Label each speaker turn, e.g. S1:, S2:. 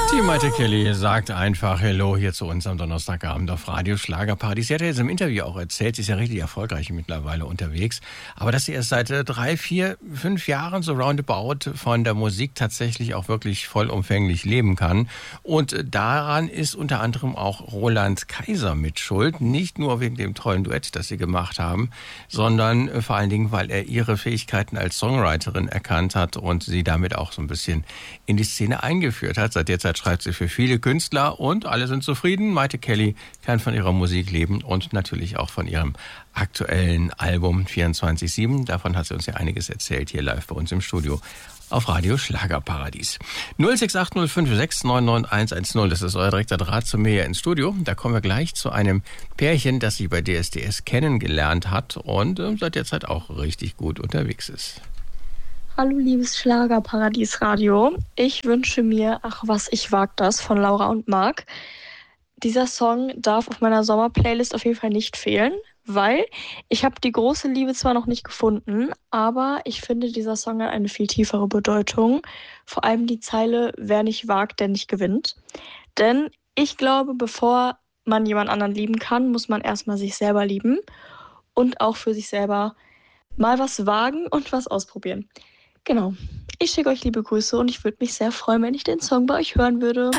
S1: Die Maite Kelly sagt einfach Hello hier zu uns am Donnerstagabend auf Radio Schlagerparty. Sie hat ja jetzt im Interview auch erzählt, sie ist ja richtig erfolgreich mittlerweile unterwegs, aber dass sie erst seit 3, 4, 5 Jahren so roundabout von der Musik tatsächlich auch wirklich vollumfänglich leben kann. Und daran ist unter anderem auch Roland Kaiser mit schuld. Nicht nur wegen dem tollen Duett, das sie gemacht haben, sondern vor allen Dingen, weil er ihre Fähigkeiten als Songwriterin erkannt hat und sie damit auch so ein bisschen in die Szene eingeführt hat. Seit der Zeit schreibt sie für viele Künstler und alle sind zufrieden. Maite Kelly kann von ihrer Musik leben und natürlich auch von ihrem aktuellen Album 24/7. Davon hat sie uns ja einiges erzählt hier live bei uns im Studio auf Radio Schlagerparadies. 06805699110, das ist euer direkter Draht zu mir hier ins Studio. Da kommen wir gleich zu einem Pärchen, das sich bei DSDS kennengelernt hat und seit der Zeit auch richtig gut unterwegs ist.
S2: Hallo liebes Schlagerparadies-Radio. Ich wünsche mir Ach was, ich wag das von Laura und Marc. Dieser Song darf auf meiner Sommerplaylist auf jeden Fall nicht fehlen, weil ich habe die große Liebe zwar noch nicht gefunden, aber ich finde, dieser Song hat eine viel tiefere Bedeutung. Vor allem die Zeile, wer nicht wagt, der nicht gewinnt. Denn ich glaube, bevor man jemand anderen lieben kann, muss man erstmal sich selber lieben und auch für sich selber mal was wagen und was ausprobieren. Genau. Ich schicke euch liebe Grüße und ich würde mich sehr freuen, wenn ich den Song bei euch hören würde.